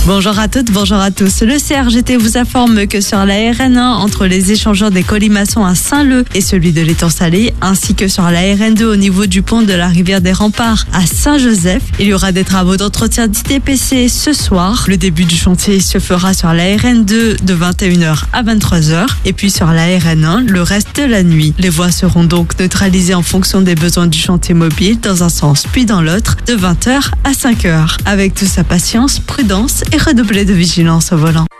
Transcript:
Bonjour à toutes, bonjour à tous. Le CRGT vous informe que sur la RN1, entre les échangeurs des Colimaçons à Saint-Leu et celui de l'étang Salé, ainsi que sur la RN2 au niveau du pont de la rivière des Remparts à Saint-Joseph, il y aura des travaux d'entretien d'ITPC ce soir. Le début du chantier se fera sur la RN2 de 21h à 23h et puis sur la RN1 le reste de la nuit. Les voies seront donc neutralisées en fonction des besoins du chantier mobile dans un sens puis dans l'autre de 20h à 5h. Avec toute sa patience, prudence et redoubler de vigilance au volant.